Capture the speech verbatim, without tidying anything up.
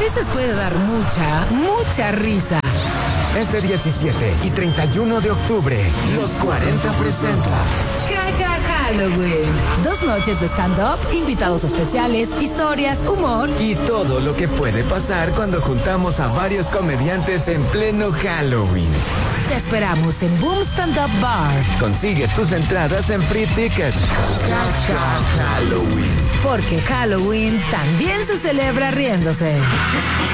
veces puede dar mucha, mucha risa. Este diecisiete y treinta y uno de octubre, Los cuarenta presenta Jaja Halloween. Dos noches de stand-up, invitados especiales, historias, humor y todo lo que puede pasar cuando juntamos a varios comediantes en pleno Halloween. Te esperamos en Boom Stand Up Bar. Consigue tus entradas en Free Ticket. Jaja Halloween. Porque Halloween también se celebra riéndose.